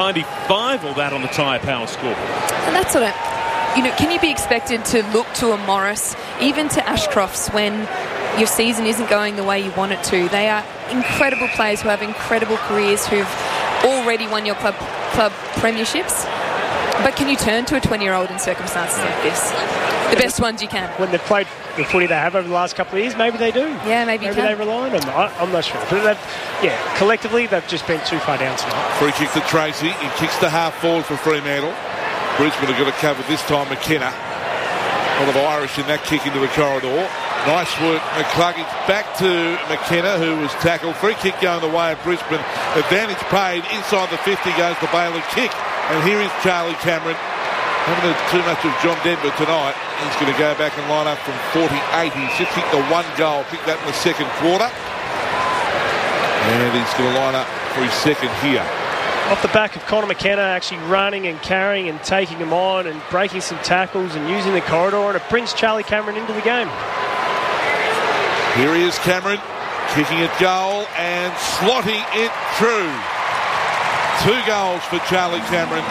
95 or that on the Tyre Power scoreboard. And that's sort of, can you be expected to look to a Morris, even to Ashcrofts, when your season isn't going the way you want it to? They are incredible players who have incredible careers, who've already won your club premierships. But can you turn to a 20-year-old in circumstances like this? The best ones you can. When they've played the footy they have over the last couple of years, maybe they do. Yeah, maybe they rely on them. I'm not sure. But collectively, they've just been too far down tonight. Free kick to Tracy. He kicks the half forward for Fremantle. Brisbane have got it covered this time. McKenna. A lot of Irish in that kick into the corridor. Nice work, McCluggage. Back to McKenna, who was tackled. Free kick going the way of Brisbane. Advantage paid. Inside the 50 goes the Bailey kick. And here is Charlie Cameron. Haven't had too much of John Denver tonight. He's going to go back and line up from 48. He's just kicked the one goal. Kicked that in the second quarter. And he's going to line up for his second here. Off the back of Connor McKenna actually running and carrying and taking him on and breaking some tackles and using the corridor, and it brings Charlie Cameron into the game. Here he is, Cameron, kicking it goal and slotting it through. 2 goals for Charlie Cameron.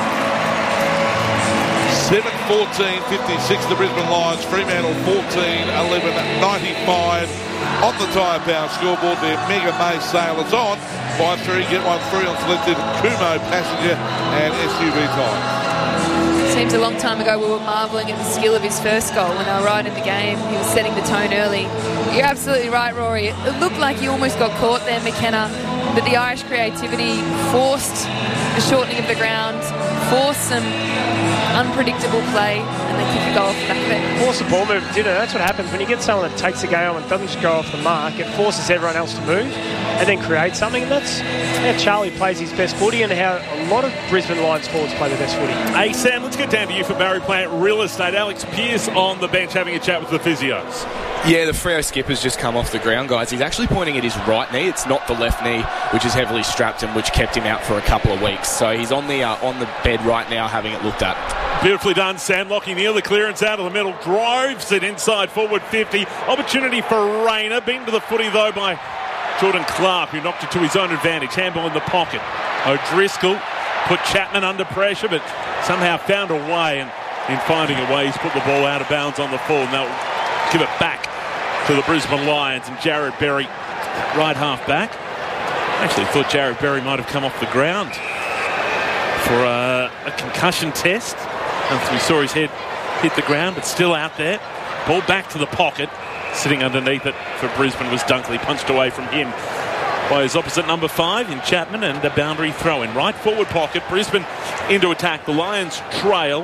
7-14-56 the Brisbane Lions. Fremantle 14-11-95 on the Tyre Power scoreboard. Their Mega May sale is on. Buy 3, get 1 free on selected Kumho passenger and SUV tyres. Seems a long time ago we were marvelling at the skill of his first goal when they were right in the game. He was setting the tone early. You're absolutely right, Rory. It looked like he almost got caught there, McKenna, but the Irish creativity forced the shortening of the ground, forced some unpredictable play, and they kick a goal off the back of it. Force the ball movement, didn't it? That's what happens when you get someone that takes the game and doesn't just go off the mark. It forces everyone else to move and then create something, and that's how Charlie plays his best footy and how a lot of Brisbane Lions forwards play their best footy. Hey Sam, let's get down to you for Barry Plant Real Estate. Alex Pearce on the bench having a chat with the physios. Yeah, the Freo skipper's just come off the ground, guys. He's actually pointing at his right knee. It's not the left knee, which is heavily strapped and which kept him out for a couple of weeks. So he's on the bed right now having it looked at. Beautifully done, Sam. Lockie Neal, the clearance out of the middle, drives it inside forward 50. Opportunity for Rayner, beaten to the footy though by Jordan Clark, who knocked it to his own advantage. Handball in the pocket. O'Driscoll put Chapman under pressure, but somehow found a way, and in finding a way, he's put the ball out of bounds on the full, and they'll give it back to the Brisbane Lions. And Jared Berry, right half back. Actually thought Jared Berry might have come off the ground for a concussion test. We saw his head hit the ground, but still out there. Ball back to the pocket. Sitting underneath it for Brisbane was Dunkley, punched away from him by his opposite number 5 in Chapman, and a boundary throw in right forward pocket. Brisbane into attack. The Lions trail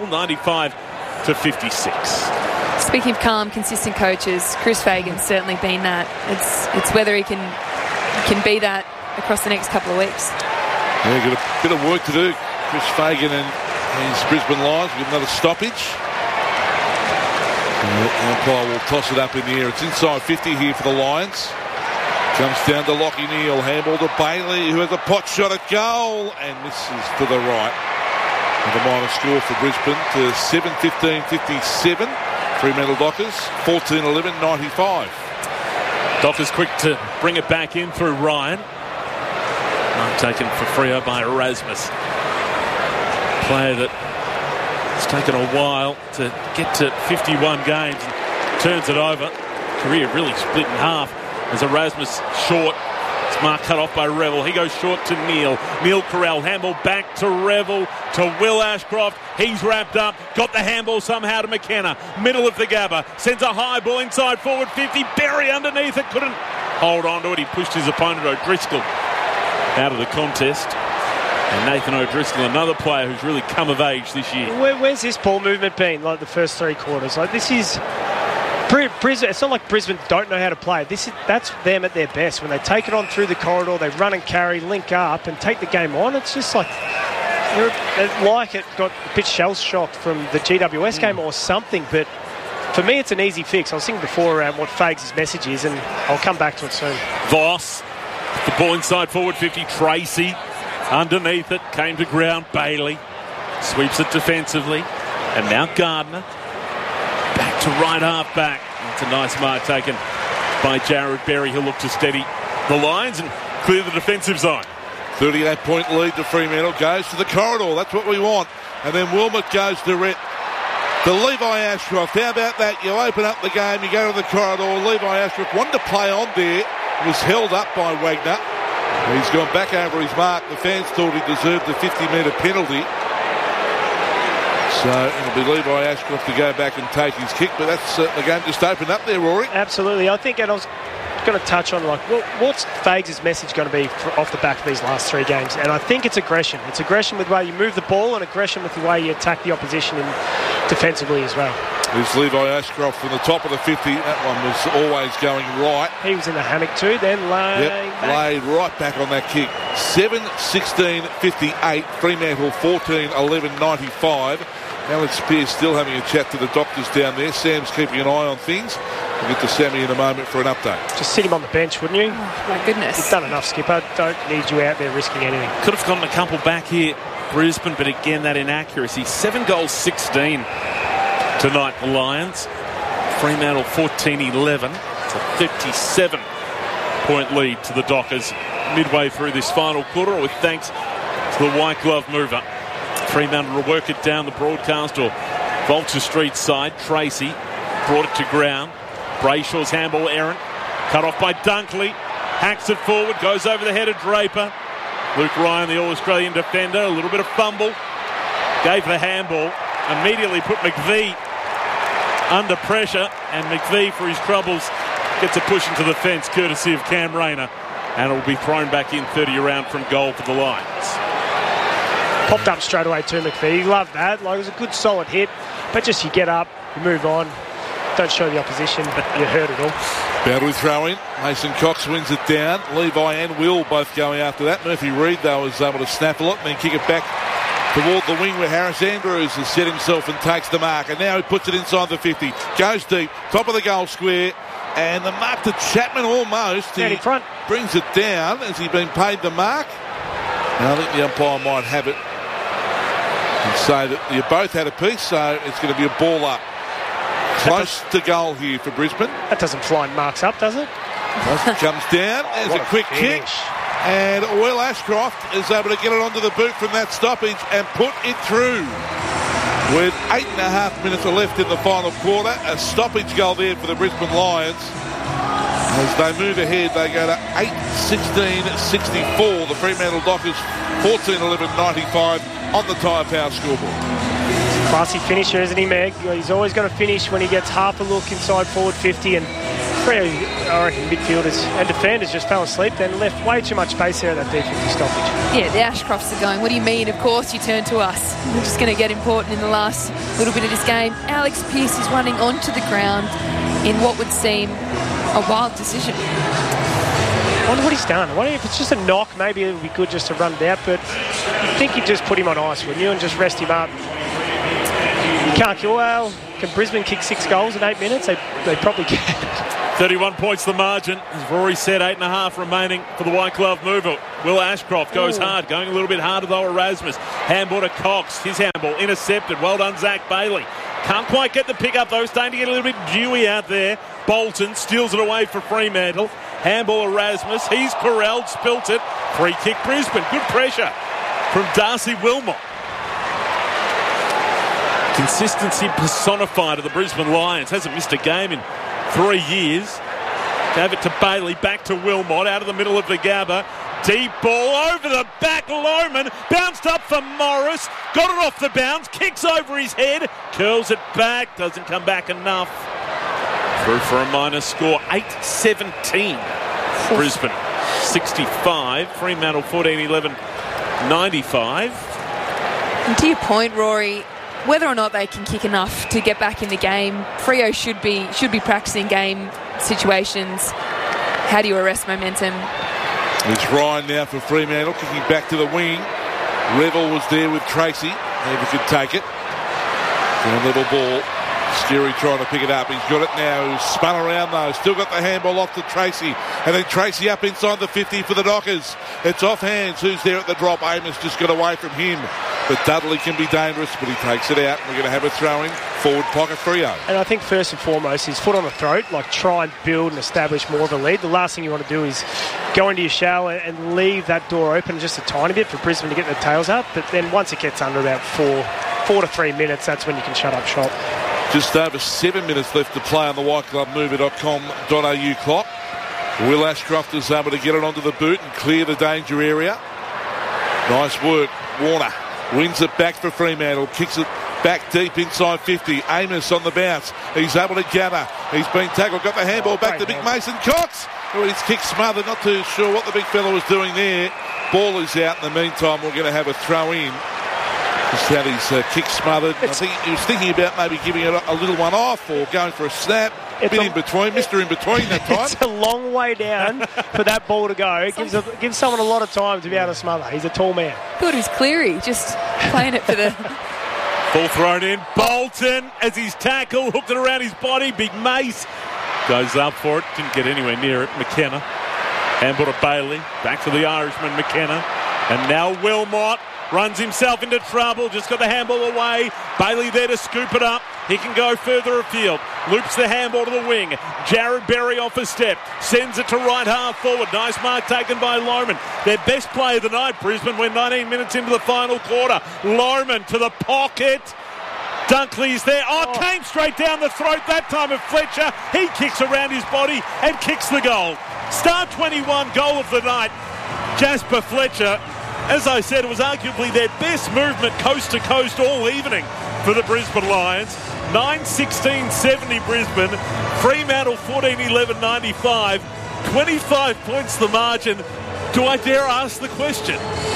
95-56. Speaking of calm, consistent coaches, Chris Fagan's certainly been that. It's whether he can be that across the next couple of weeks. Yeah, got a bit of work to do. Chris Fagan and his Brisbane Lions with another stoppage. Umpire will toss it up in the air. It's inside 50 here for the Lions. Comes down to Lockie Neal. Handball to Bailey, who has a pot shot at goal and misses to the right. And the minor score for Brisbane to 7-15-57. Fremantle Dockers 14-11-95. Dockers quick to bring it back in through Ryan. Mark taken for Freo by Erasmus. Player that it's taken a while to get to 51 games and turns it over. Career really split in half as Erasmus short. It's mark cut off by Revel. He goes short to Neal. Neal Corral, handball back to Revel, to Will Ashcroft. He's wrapped up, got the handball somehow to McKenna. Middle of the Gabba, sends a high ball inside forward 50. Berry underneath it, couldn't hold on to it. He pushed his opponent O'Driscoll out of the contest. And Nathan O'Driscoll, another player who's really come of age this year. Where's this ball movement been, like the first 3 quarters? Like, this is Brisbane. It's not like Brisbane don't know how to play. That's them at their best. When they take it on through the corridor, they run and carry, link up, and take the game on. It's just like it got a bit shell shocked from the GWS game or something. But for me, it's an easy fix. I was thinking before around what Fags' message is, and I'll come back to it soon. Voss, the ball inside forward 50. Tracy. Underneath it, came to ground. Bailey sweeps it defensively, and now Gardner back to right half back. That's a nice mark taken by Jared Berry. He'll look to steady the Lions and clear the defensive zone. 38-point lead to Fremantle. Goes to the corridor. That's what we want. And then Wilmot goes direct to Levi Ashcroft. How about that? You open up the game. You go to the corridor. Levi Ashcroft wanted to play on there. Was held up by Wagner. He's gone back over his mark. The fans thought he deserved the 50-metre penalty. So it'll be Levi Ashcroft to go back and take his kick. But that's the game just opened up there, Rory. Absolutely. I think, and I was going to touch on, what's Fags' message going to be off the back of these last 3 games? And I think it's aggression. It's aggression with the way you move the ball and aggression with the way you attack the opposition defensively as well. There's Levi Ashcroft from the top of the 50. That one was always going right. He was in the hammock too, then laid right back on that kick. 7-16-58. Fremantle 14-11-95. Alex Pearce still having a chat to the doctors down there. Sam's keeping an eye on things. We'll get to Sammy in a moment for an update. Just sit him on the bench, wouldn't you? Oh, my goodness. You've done enough, Skipper. Don't need you out there risking anything. Could have gotten a couple back here, Brisbane, but again, that inaccuracy. 7 goals, 16 tonight, the Lions. Fremantle 14-11. It's a 57-point lead to the Dockers midway through this final quarter, with thanks to the white glove mover. Fremantle will work it down the broadcast or Vulture Street side. Tracy brought it to ground. Brayshaw's handball errant. Cut off by Dunkley. Hacks it forward. Goes over the head of Draper. Luke Ryan, the All-Australian defender. A little bit of fumble. Gave the handball. Immediately put McVie under pressure. And McVie, for his troubles, gets a push into the fence courtesy of Cam Rayner. And it will be thrown back in 30 around from goal for the Lions. Popped up straight away to McVie. He loved that. It was a good solid hit. But just you get up, you move on. Don't show the opposition, but you heard it all. Boundary throw-in. Mason Cox wins it down. Levi and Will both going after that. Murphy Reid, though, was able to snap a lot and then kick it back toward the wing where Harris Andrews has set himself and takes the mark. And now he puts it inside the 50. Goes deep. Top of the goal square. And the mark to Chapman almost. Down in front. Brings it down. Has he been paid the mark? And I think the umpire might have it and say that you both had a piece, so it's going to be a ball up. Close to goal here for Brisbane. That doesn't fly marks up, does it? Comes down. There's a quick kick. And Will Ashcroft is able to get it onto the boot from that stoppage and put it through. With 8.5 minutes left in the final quarter. A stoppage goal there for the Brisbane Lions. As they move ahead, they go to 8-16-64. The Fremantle Dockers 14-11-95 on the Tyre Power scoreboard. Classy finisher, isn't he, Meg? He's always going to finish when he gets half a look inside forward 50, and I reckon midfielders and defenders just fell asleep, then left way too much space there at that D50 stoppage. Yeah, the Ashcrofts are going, what do you mean? Of course you turn to us. We're just going to get important in the last little bit of this game. Alex Pearce is running onto the ground in what would seem a wild decision. I wonder what he's done. I wonder if it's just a knock, maybe it would be good just to run it out, but you'd think you'd just put him on ice, wouldn't you, and just rest him up. You can't kill. Well, can Brisbane kick 6 goals in 8 minutes? They probably can. 31 points the margin. As Rory said, 8.5 remaining for the white glove mover. Will Ashcroft goes hard, going a little bit harder though. Erasmus. Handball to Cox. His handball intercepted. Well done, Zach Bailey. Can't quite get the pick up though. Starting to get a little bit dewy out there. Bolton steals it away for Fremantle. Handball Erasmus. He's corralled, spilt it. Free kick Brisbane. Good pressure from Darcy Wilmot. Consistency personified of the Brisbane Lions. Hasn't missed a game in 3 years. Gave it to Bailey, back to Wilmot, out of the middle of the Gabba. Deep ball over the back, Lohman. Bounced up for Morris. Got it off the bounce, kicks over his head. Curls it back, doesn't come back enough. Through for a minor score, 8-17. Brisbane 65. Fremantle 14-11-95. And to your point, Rory, whether or not they can kick enough to get back in the game, Freo should be practicing game situations. How do you arrest momentum? It's Ryan now for Fremantle, kicking back to the wing. Revel was there with Tracy. Never could take it. And a little ball. Steary trying to pick it up. He's got it now. He's spun around though. Still got the handball off to Tracy. And then Tracy up inside the 50 for the Dockers. It's off hands. Who's there at the drop? Amos just got away from him. But Dudley can be dangerous, but he takes it out. We're going to have a throw-in forward pocket Freo. And I think first and foremost is foot on the throat, like try and build and establish more of a lead. The last thing you want to do is go into your shell and leave that door open just a tiny bit for Brisbane to get their tails up. But then once it gets under about 4 to 3 minutes, that's when you can shut up shop. Just over 7 minutes left to play on the whiteglovemover.com.au clock. Will Ashcroft is able to get it onto the boot and clear the danger area. Nice work. Warner wins it back for Fremantle. Kicks it back deep inside 50. Amos on the bounce. He's able to gather. He's been tackled. Got the handball back to Big Mason Cox. Oh, his kick smothered. Not too sure what the big fella was doing there. Ball is out. In the meantime, we're going to have a throw in. Just had his kick smothered. I think he was thinking about maybe giving it a little one off or going for a snap. Bit in between, Mr. In Between that time. It's a long way down for that ball to go. It gives someone a lot of time to be able to smother. He's a tall man. Thought it was Cleary, just playing it for the... Ball thrown in. Bolton, as he's tackled, hooked it around his body. Big Mace goes up for it. Didn't get anywhere near it. McKenna. Handball to Bailey. Back to the Irishman, McKenna. And now Wilmot runs himself into trouble. Just got the handball away. Bailey there to scoop it up. He can go further afield. Loops the handball to the wing. Jared Berry off a step. Sends it to right half forward. Nice mark taken by Lohman. Their best play of the night, Brisbane. We're 19 minutes into the final quarter. Lohman to the pocket. Dunkley's there. Came straight down the throat that time of Fletcher. He kicks around his body and kicks the goal. Star 21 goal of the night. Jasper Fletcher. As I said, it was arguably their best movement coast to coast all evening for the Brisbane Lions. 9-16-70 Brisbane. Fremantle 14-11-95. 25 points the margin. Do I dare ask the question?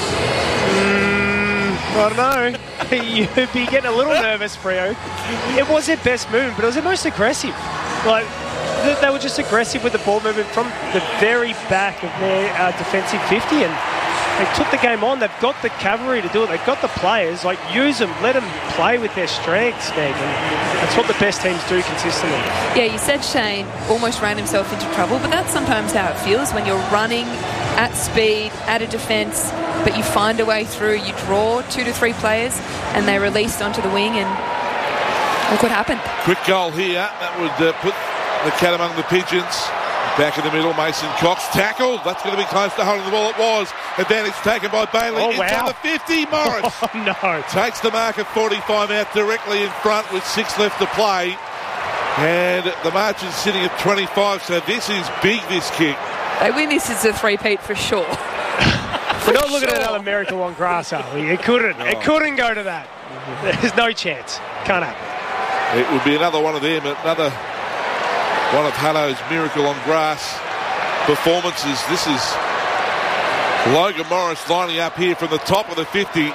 I don't know. You'd be getting a little nervous, Freo. It was their best movement, but it was their most aggressive. Like, they were just aggressive with the ball movement from the very back of their defensive 50, and they took the game on. They've got the cavalry to do it. They've got the players. Like, use them. Let them play with their strengths, Meg. And that's what the best teams do consistently. Yeah, you said Shane almost ran himself into trouble, but that's sometimes how it feels when you're running at speed, at a defence, but you find a way through. You draw 2 to 3 players, and they released onto the wing, and look what happened. Quick goal here. That would put the cat among the pigeons. Back in the middle, Mason Cox tackled. That's going to be close to holding the ball. It was. Advantage taken by Bailey. Inside the 50. Morris no. takes the mark of 45 out directly in front with 6 left to play. And the margin's sitting at 25, so this is big, this kick. They win this as a three-peat for sure. We're not looking at another miracle on grass, are we? It couldn't. It couldn't go to that. There's no chance. Can't happen. It would be another one of them, another one of Hutto's miracle on grass performances. This is Logan Morris lining up here from the top of the 50.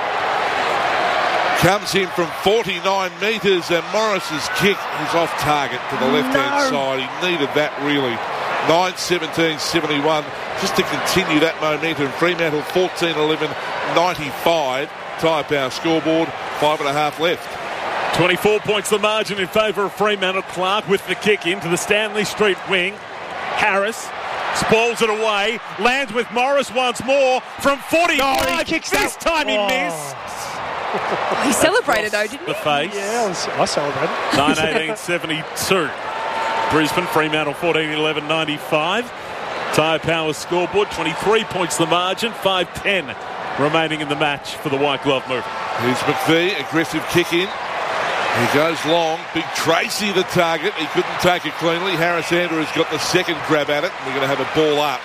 Comes in from 49 metres, and Morris's kick is off target to the left-hand side. He needed that really. 9-17-71. Just to continue that momentum. Fremantle 14-11-95. Tyre Power scoreboard. 5.5 left. 24 points the margin in favour of Fremantle. Clark with the kick into the Stanley Street wing. Harris spoils it away. Lands with Morris once more from 45. This time he missed. He celebrated though, didn't he? The face. Yeah, I celebrated. 9-18-72. Brisbane, Fremantle 14-11-95. Tyre Power scoreboard. 23 points the margin. 5-10 remaining in the match for the White Glove Mover. Here's McVie. Aggressive kick in. He goes long. Big Tracy the target. He couldn't take it cleanly. Harris Andrews got the second grab at it. We're going to have a ball up.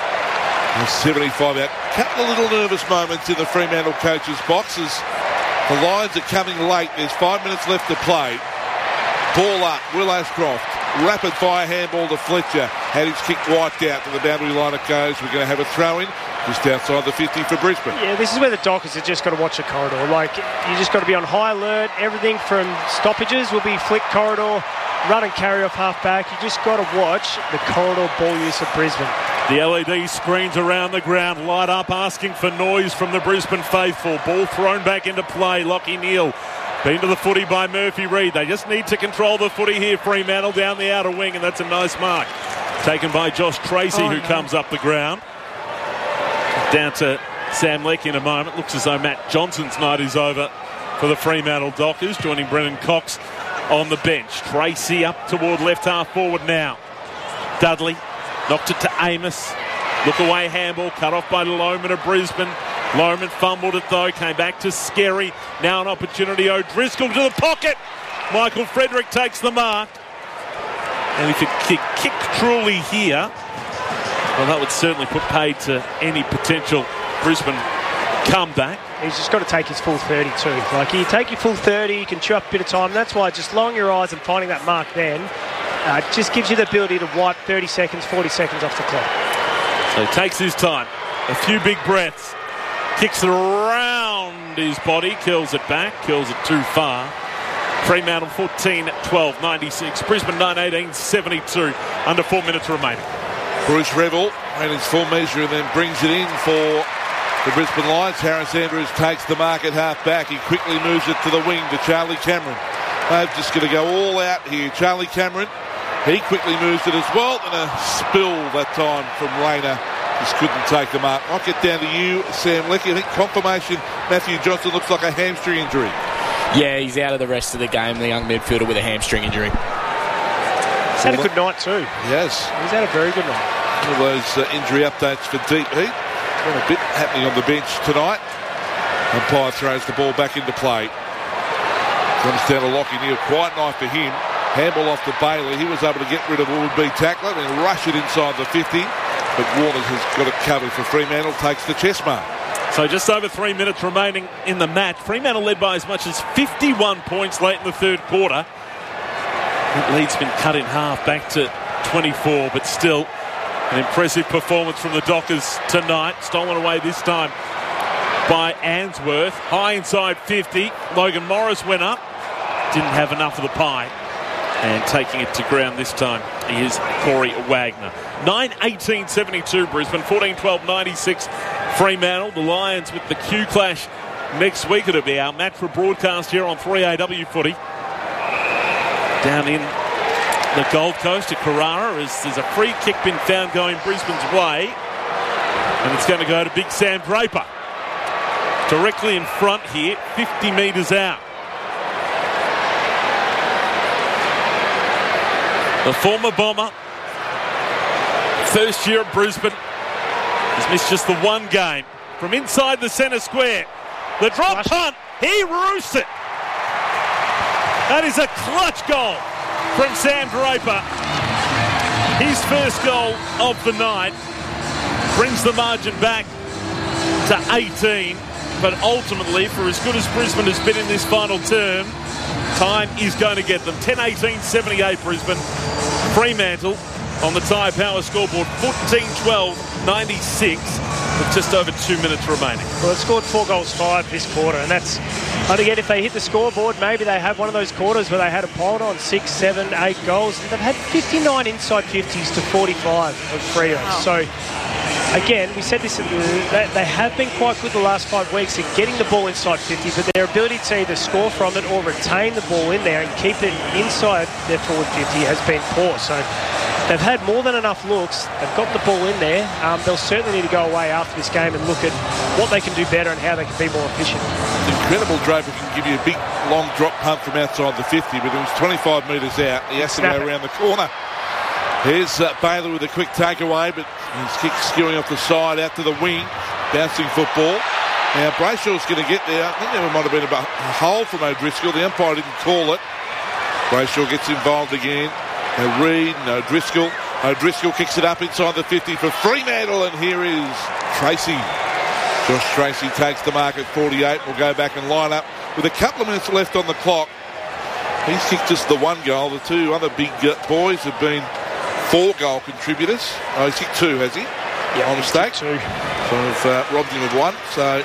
75 out. Couple of little nervous moments in the Fremantle coach's boxes. The Lions are coming late. There's 5 minutes left to play. Ball up. Will Ashcroft. Rapid fire handball to Fletcher. Had his kick wiped out. To the boundary line it goes. We're going to have a throw in just outside the 50 for Brisbane. Yeah, this is where the Dockers have just got to watch the corridor. Like, you just got to be on high alert. Everything from stoppages will be flick corridor, run and carry off half back. You just got to watch the corridor ball use of Brisbane. The LED screens around the ground light up, asking for noise from the Brisbane faithful. Ball thrown back into play. Lockie Neal been to the footy by Murphy Reid. They just need to control the footy here. Fremantle down the outer wing, and that's a nice mark. Taken by Josh Tracy, who comes up the ground. Down to Sam Leckie in a moment. Looks as though Matt Johnson's night is over for the Fremantle Dockers, joining Brennan Cox on the bench. Tracy up toward left half forward now. Dudley knocked it to Amos. Look away handball, cut off by Lohman of Brisbane. Lohman fumbled it though, came back to Skerry. Now an opportunity, O'Driscoll to the pocket. Michael Frederick takes the mark. And if it kick truly here, well, that would certainly put paid to any potential Brisbane comeback. He's just got to take his full 32. Like, you take your full 30, you can chew up a bit of time. That's why just lowering your eyes and finding that mark then just gives you the ability to wipe 30 seconds, 40 seconds off the clock. So he takes his time. A few big breaths. Kicks it around his body, kills it back, kills it too far. Fremantle 14-12, 96. Brisbane 9-18, 72. Under 4 minutes remaining. Bruce Revel and his full measure and then brings it in for the Brisbane Lions. Harris Andrews takes the mark at half back. He quickly moves it to the wing to Charlie Cameron. They're just going to go all out here. Charlie Cameron, he quickly moves it as well. And a spill that time from Rayner. Just couldn't take the mark. I'll get down to you, Sam Leckie. I think confirmation, Matthew Johnson looks like a hamstring injury. Yeah, he's out of the rest of the game, the young midfielder with a hamstring injury. He's had a good night too. Yes. He's had a very good night. One of those injury updates for Deep Heat. Got a bit happening on the bench tonight. Umpire throws the ball back into play. Comes down to Lockie Neal. Quiet night for him. Handball off to Bailey. He was able to get rid of a would-be tackler and rush it inside the 50. But Waters has got it covered for Fremantle. Takes the chest mark. So just over 3 minutes remaining in the match. Fremantle led by as much as 51 points late in the third quarter. That lead's been cut in half back to 24, but still an impressive performance from the Dockers tonight. Stolen away this time by Answorth. High inside 50. Logan Morris went up. Didn't have enough of the pie. And taking it to ground this time is Corey Wagner. 9-18-72 Brisbane, 14-12, 96 Fremantle. The Lions with the Q Clash next week. It'll be our match for broadcast here on 3AW Footy. Down in the Gold Coast at Carrara as there's a free kick been found going Brisbane's way. And it's going to go to Big Sam Draper. Directly in front here, 50 metres out. The former Bomber, first year at Brisbane, has missed just the one game. From inside the centre square, the drop punt, he roosts it. That is a clutch goal from Sam Draper. His first goal of the night brings the margin back to 18. But ultimately, for as good as Brisbane has been in this final term, time is going to get them. 10-18-78 Brisbane. Fremantle on the Tyre Power scoreboard. 14-12-96 with just over 2 minutes remaining. Well, it scored 4 goals 5 this quarter, and that's, and again, if they hit the scoreboard, maybe they have one of those quarters where they had a piled on 6, 7, 8 goals. They've had 59 inside 50s to 45 of Freo. Wow. So, again, we said this, they have been quite good the last 5 weeks at getting the ball inside 50, but their ability to either score from it or retain the ball in there and keep it inside their forward 50 has been poor. So they've had more than enough looks. They've got the ball in there. They'll certainly need to go away after this game and look at what they can do better and how they can be more efficient. It's incredible. Draper can give you a big, long drop punt from outside the 50, but it was 25 metres out. He has to go around the corner. Here's Baylor with a quick takeaway, but his kick skewing off the side out to the wing. Bouncing football. Now Brayshaw's going to get there. I think there might have been a hole from O'Driscoll. The umpire didn't call it. Brayshaw gets involved again. Now Reid and O'Driscoll. O'Driscoll kicks it up inside the 50 for Fremantle, and here is Tracy. Josh Tracy takes the mark at 48. We'll go back and line up with a couple of minutes left on the clock. He's kicked just the one goal. The two other big boys have been 4-goal contributors. Oh, he's kicked 2, has he? Yeah, on mistake. 2. So I've robbed him of 1. So,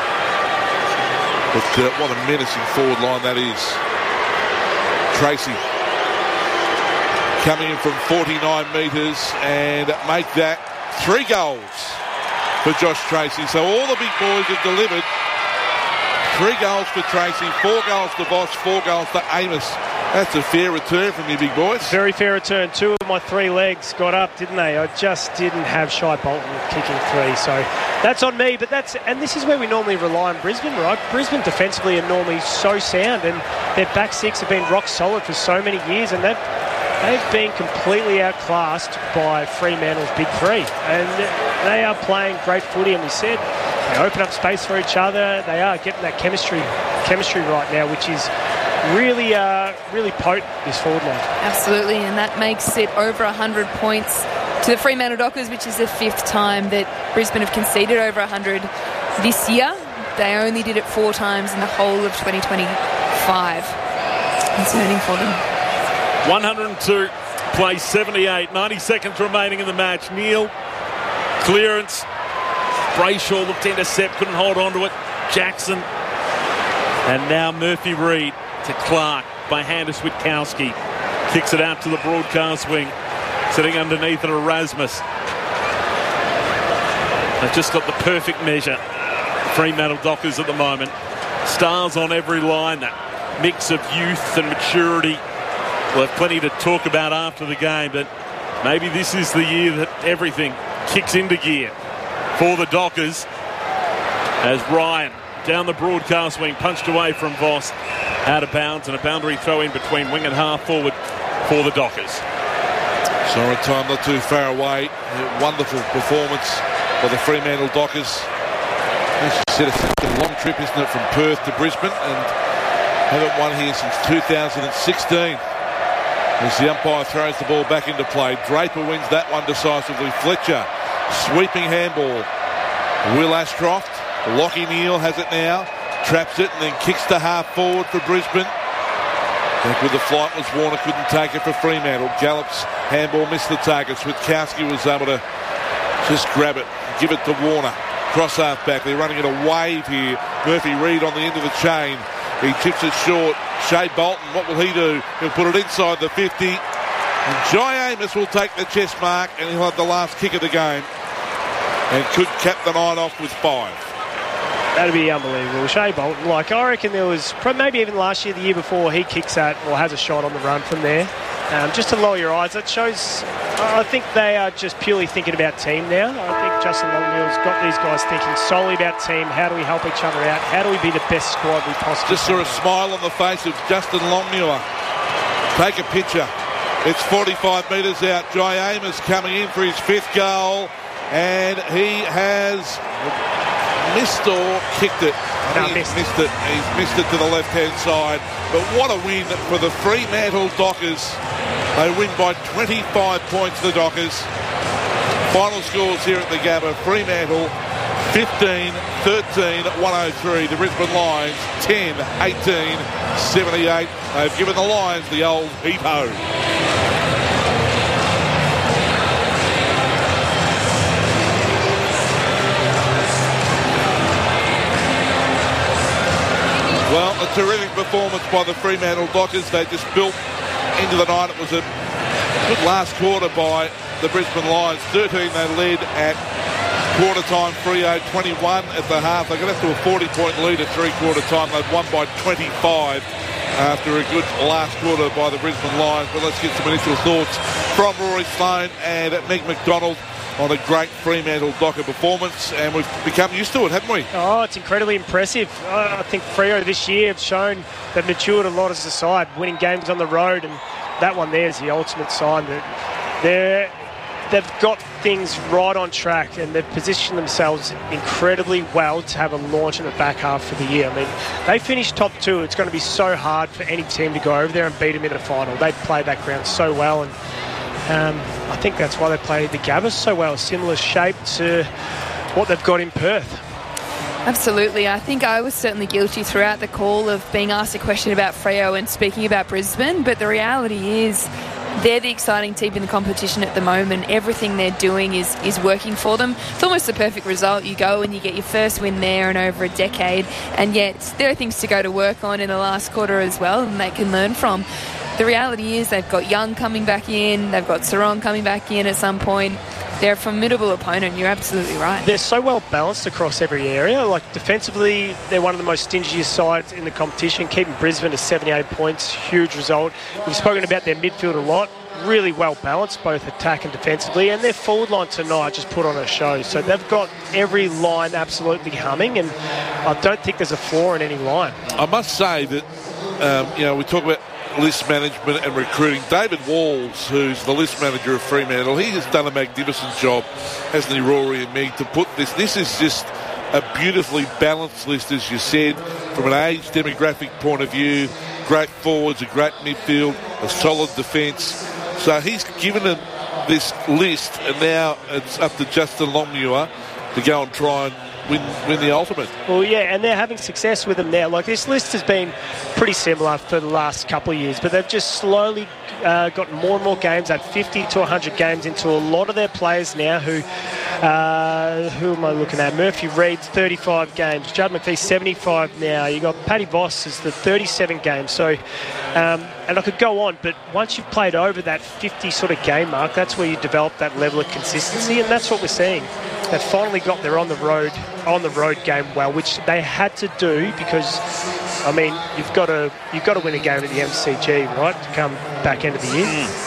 but what a menacing forward line that is. Tracy coming in from 49 metres and make that 3 goals for Josh Tracy. So all the big boys have delivered. 3 goals for Tracy, 4 goals to Voss, 4 goals to Amos That's a fair return from you, big boys. Very fair return. 2 of my 3 legs got up, didn't they? I just didn't have Shai Bolton kicking 3, so that's on me. But and this is where we normally rely on Brisbane, right? Brisbane defensively are normally so sound, and their back 6 have been rock solid for so many years, and they've been completely outclassed by Fremantle's big 3, and they are playing great footy. And we said they open up space for each other. They are getting that chemistry right now, which is really potent, this forward line. Absolutely, and that makes it over 100 points to the Fremantle Dockers, which is the 5th time that Brisbane have conceded over 100 this year. They only did it 4 times in the whole of 2025. Concerning for them. 102, play 78, 90 seconds remaining in the match. Neal, clearance. Brayshaw looked to intercept, couldn't hold on to it. Jackson. And now Murphy Reid to Clark by Handus Witkowski. Kicks it out to the broadcast wing. Sitting underneath it, Erasmus. They've just got the perfect measure. Fremantle Dockers at the moment. Stars on every line. That mix of youth and maturity. We'll have plenty to talk about after the game, but maybe this is the year that everything kicks into gear for the Dockers. As Ryan down the broadcast wing, punched away from Voss, out of bounds, and a boundary throw in between wing and half forward for the Dockers. Sorry, time not too far away. A wonderful performance by the Fremantle Dockers. As you said, it's such a long trip, isn't it, from Perth to Brisbane, and haven't won here since 2016. As the umpire throws the ball back into play, Draper wins that one decisively. Fletcher, sweeping handball. Will Ashcroft, Lachie Neale has it now, traps it and then kicks to half forward for Brisbane. Back with the flight was Warner, couldn't take it for Fremantle. Gallup's handball missed the target. Witkowski was able to just grab it, give it to Warner. Cross half back, they're running it a wave here. Murphy Reid on the end of the chain. He tips it short. Shai Bolton, what will he do? He'll put it inside the 50. And Jai Amos will take the chest mark, and he'll have the last kick of the game. And could cap the night off with 5. That'd be unbelievable. Shai Bolton, I reckon there was, maybe even last year, the year before, he kicks at or has a shot on the run from there. Just to lower your eyes, that shows, I think they are just purely thinking about team now. I think Justin Longmuir's got these guys thinking solely about team. How do we help each other out? How do we be the best squad we possibly can? Just saw a smile on the face of Justin Longmuir. Take a picture. It's 45 metres out. Jai Amos coming in for his 5th goal. And he has missed or kicked it. He's missed it. He's missed it to the left-hand side. But what a win for the Fremantle Dockers. They win by 25 points, the Dockers. Final scores here at the Gabba. Fremantle 15, 13, 103. The Brisbane Lions 10, 18, 78. They've given the Lions the old heap-ho. Well, a terrific performance by the Fremantle Dockers. They just built into the night. It was a good last quarter by the Brisbane Lions. 13 they led at quarter time. Freo 21 at the half. They got up to a 40-point lead at 3/4 time. They'd won by 25 after a good last quarter by the Brisbane Lions. But let's get some initial thoughts from Rory Sloane and Meg McDonald on a great Fremantle Docker performance, and we've become used to it, haven't we? Oh, it's incredibly impressive. I think Freo this year have shown they've matured a lot as a side, winning games on the road, and that one there is the ultimate sign that they've got things right on track, and they've positioned themselves incredibly well to have a launch in the back half of the year. I mean, they finished top 2. It's going to be so hard for any team to go over there and beat them in the final. They've played that ground so well, and I think that's why they played the Gabba so well, similar shape to what they've got in Perth. Absolutely. I think I was certainly guilty throughout the call of being asked a question about Freo and speaking about Brisbane, but the reality is they're the exciting team in the competition at the moment. Everything they're doing is working for them. It's almost the perfect result. You go and you get your first win there in over a decade, and yet there are things to go to work on in the last quarter as well, and they can learn from. The reality is they've got Young coming back in, they've got Sarong coming back in at some point. they're a formidable opponent. You're absolutely right. They're so well balanced across every area. Like defensively, they're one of the most stingiest sides in the competition, keeping Brisbane to 78 points. Huge result. We've spoken about their midfield a lot. Really well balanced, both attack and defensively, and their forward line tonight just put on a show. So they've got every line absolutely humming, and I don't think there's a flaw in any line. I must say that, we talk about list management and recruiting. David Walls, who's the list manager of Fremantle, he has done a magnificent job, hasn't he, Rory and Meg, to put this. This is just a beautifully balanced list, as you said, from an age demographic point of view. Great forwards, a great midfield, a solid defence. So he's given them this list, and now it's up to Justin Longmuir to go and try and win the ultimate. Well, yeah, and they're having success with them now. Like, this list has been pretty similar for the last couple of years, but they've just slowly gotten more and more games, at 50 to 100 games into a lot of their players now who am I looking at? Murphy Reed's 35 games. Judd McPhee 75 now. You got Paddy Voss is the 37 games. So, and I could go on, but once you've played over that 50 sort of game mark, that's where you develop that level of consistency, and that's what we're seeing. They've finally got their on the road game well, which they had to do because, I mean, you've got to win a game at the MCG, right, to come back end of the year.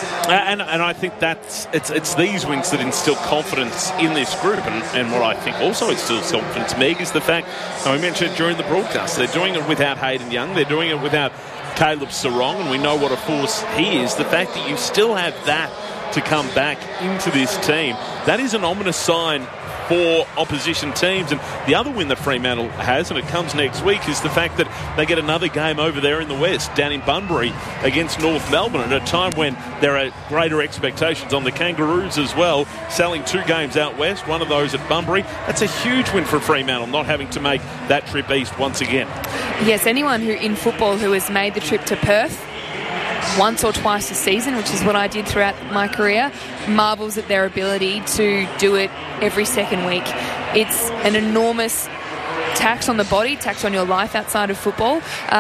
And I think it's these wins that instill confidence in this group, and what I think also instills confidence, Meg, is the fact, and we mentioned it during the broadcast, they're doing it without Hayden Young, they're doing it without Caleb Sarong, and we know what a force he is. The fact that you still have that to come back into this team, that is an ominous sign for opposition teams. And the other win that Fremantle has, and it comes next week, is the fact that they get another game over there in the West, down in Bunbury against North Melbourne, at a time when there are greater expectations on the Kangaroos as well, selling 2 games out west, one of those at Bunbury. That's a huge win for Fremantle, not having to make that trip east once again. Yes, anyone who in football who has made the trip to Perth once or twice a season, which is what I did throughout my career, marvels at their ability to do it every second week. It's an enormous tax on the body, tax on your life outside of football.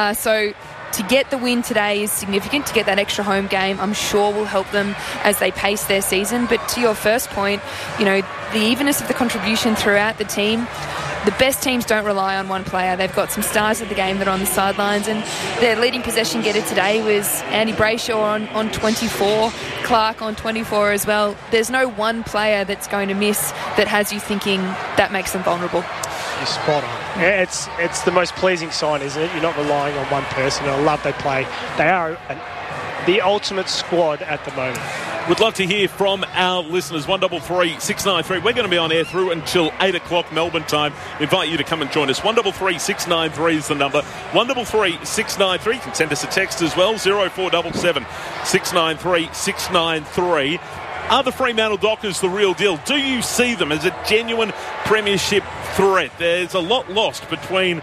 So to get the win today is significant. To get that extra home game, I'm sure, will help them as they pace their season. But to your first point, the evenness of the contribution throughout the team. The best teams don't rely on one player. They've got some stars of the game that are on the sidelines, and their leading possession getter today was Andy Brayshaw on 24, Clark on 24 as well. There's no one player that's going to miss that has you thinking that makes them vulnerable. You're spot on. Yeah, it's the most pleasing sign, isn't it? You're not relying on one person, and I love they play. They are the ultimate squad at the moment. We'd love to hear from our listeners. 133 693. We're going to be on air through until 8 o'clock Melbourne time. We invite you to come and join us. 133 693 is the number. 133 693. You can send us a text as well. 0477 693 693. Are the Fremantle Dockers the real deal? Do you see them as a genuine premiership threat? There's a lot lost between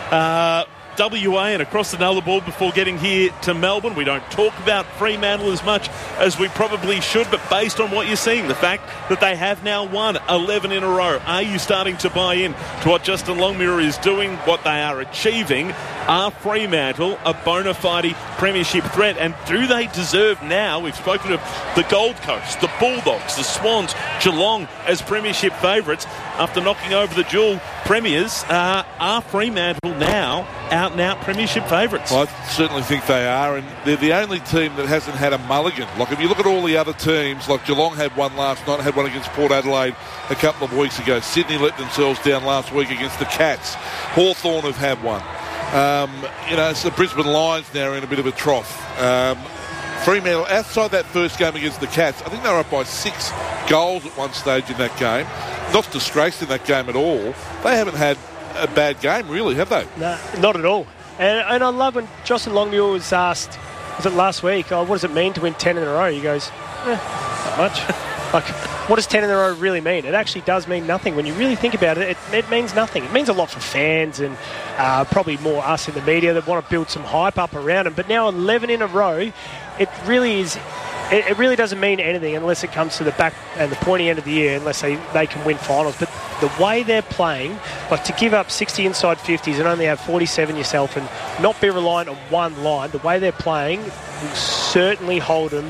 WA and across the Nulla ball before getting here to Melbourne. We don't talk about Fremantle as much as we probably should, but based on what you're seeing, the fact that they have now won 11 in a row, are you starting to buy in to what Justin Longmuir is doing, what they are achieving? Are Fremantle a bona fide premiership threat, and do they deserve now? We've spoken of the Gold Coast, the Bulldogs, the Swans, Geelong as premiership favourites after knocking over the dual premiers. Are Fremantle now out-and-out premiership favourites? Well, I certainly think they are, and they're the only team that hasn't had a mulligan. Like, if you look at all the other teams, like Geelong had one last night, had one against Port Adelaide a couple of weeks ago. Sydney let themselves down last week against the Cats. Hawthorn have had one. It's the Brisbane Lions now are in a bit of a trough. Fremantle, outside that first game against the Cats, I think they were up by 6 goals at one stage in that game. Not disgraced in that game at all. They haven't had a bad game, really, have they? No, not at all. And I love when Justin Longmuir was asked, was it last week, what does it mean to win 10 in a row? He goes, not much. Like, what does 10 in a row really mean? It actually does mean nothing. When you really think about it, it means nothing. It means a lot for fans and probably more us in the media that want to build some hype up around them. But now 11 in a row, it really is... It really doesn't mean anything unless it comes to the back and the pointy end of the year, unless they can win finals. But the way they're playing, like to give up 60 inside 50s and only have 47 yourself and not be reliant on one line, the way they're playing will certainly hold them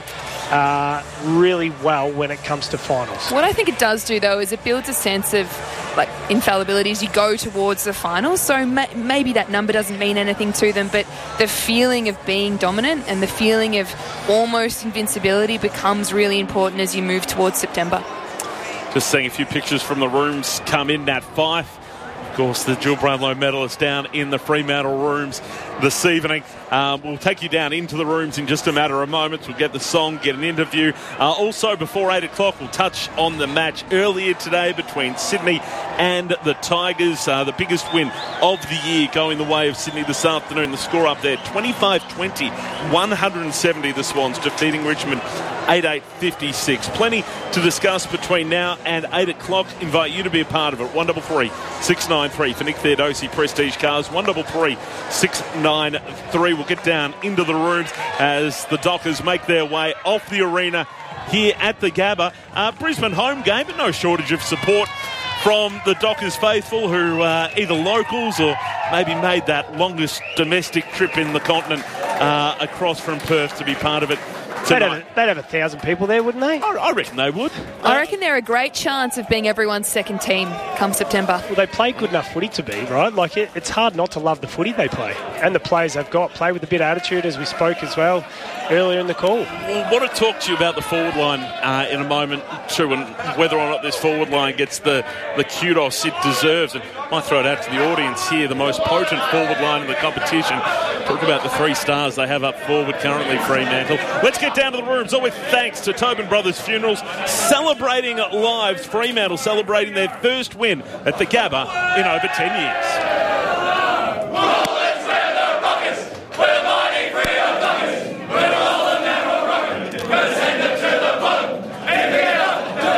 really well when it comes to finals. What I think it does do, though, is it builds a sense of like infallibility as you go towards the finals. So maybe that number doesn't mean anything to them, but the feeling of being dominant and the feeling of almost invincibility becomes really important as you move towards September. Just seeing a few pictures from the rooms come in. Nat Fyfe, of course, the dual Brownlow medalist, down in the Fremantle rooms this evening. We'll take you down into the rooms in just a matter of moments. We'll get the song, get an interview. Also, before 8 o'clock, we'll touch on the match earlier today between Sydney and the Tigers. The biggest win of the year going the way of Sydney this afternoon. The score up there, 25-20, 170 the Swans, defeating Richmond 8-8-56. Plenty to discuss between now and 8 o'clock. Invite you to be a part of it. 133 693 for Nick Theodosi Prestige Cars. 133 693. We'll get down into the rooms as the Dockers make their way off the arena here at the Gabba. Brisbane home game, but no shortage of support from the Dockers faithful, who are either locals or maybe made that longest domestic trip in the continent across from Perth to be part of it. They'd have 1,000 people there, wouldn't they? I reckon they would. I reckon they're a great chance of being everyone's second team come September. Well, they play good enough footy to be, right? Like, it's hard not to love the footy they play. And the players they've got play with a bit of attitude, as we spoke as well earlier in the call. We'll want to talk to you about the forward line in a moment, too, and whether or not this forward line gets the kudos it deserves. And I might throw it out to the audience here, the most potent forward line in the competition. Talk about the 3 stars they have up forward currently, Fremantle. Let's get down to the rooms, all with thanks to Tobin Brothers Funerals, celebrating lives. Fremantle celebrating their first win at the Gabba in over 10 years.